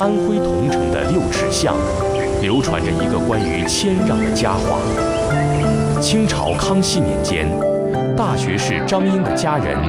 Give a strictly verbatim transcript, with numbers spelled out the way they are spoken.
安徽桐城的六尺巷，流传着一个关于谦让的佳话。清朝康熙年间，大学士张英的家人